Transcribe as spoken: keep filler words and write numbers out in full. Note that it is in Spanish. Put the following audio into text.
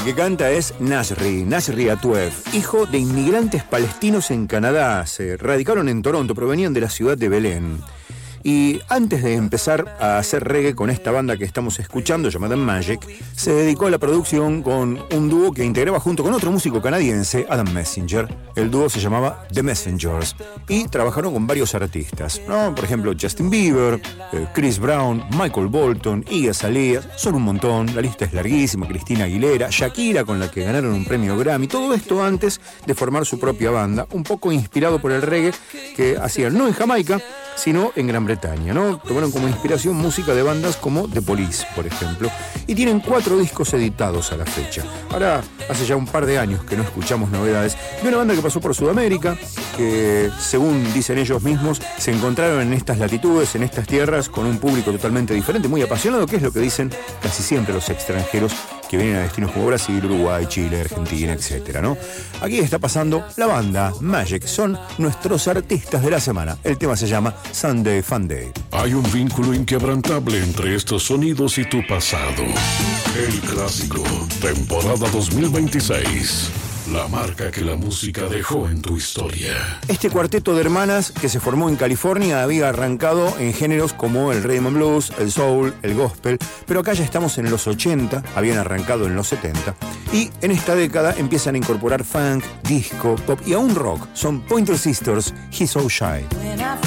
El que canta es Nasri, Nasri Atuef, hijo de inmigrantes palestinos en Canadá. Se radicaron en Toronto, provenían de la ciudad de Belén. Y antes de empezar a hacer reggae con esta banda que estamos escuchando, llamada Magic, se dedicó a la producción con un dúo que integraba junto con otro músico canadiense, Adam Messenger. El dúo se llamaba The Messengers y trabajaron con varios artistas, ¿no? Por ejemplo, Justin Bieber, eh, Chris Brown, Michael Bolton, Iggy Azalea, son un montón, la lista es larguísima, Cristina Aguilera, Shakira, con la que ganaron un premio Grammy, todo esto antes de formar su propia banda, un poco inspirado por el reggae que hacían no en Jamaica, sino en Gran Bretaña, ¿no? Tomaron como inspiración música de bandas como The Police, por ejemplo, y tienen cuatro discos editados a la fecha. Ahora, hace ya un par de años que no escuchamos novedades de una banda que pasó por Sudamérica, que, según dicen ellos mismos, se encontraron en estas latitudes, en estas tierras, con un público totalmente diferente, muy apasionado, que es lo que dicen casi siempre los extranjeros que vienen a destinos como Brasil, Uruguay, Chile, Argentina, etcétera, ¿no? Aquí está pasando la banda Magic, son nuestros artistas de la semana. El tema se llama Sunday Fun Day. Hay un vínculo inquebrantable entre estos sonidos y tu pasado. El clásico, temporada dos mil veintiséis. La marca que la música dejó en tu historia. Este cuarteto de hermanas que se formó en California había arrancado en géneros como el rhythm and blues, el soul, el gospel, pero acá ya estamos en los ochenta, habían arrancado en los setenta, y en esta década empiezan a incorporar funk, disco, pop y aún rock. Son Pointer Sisters, He's So Shy.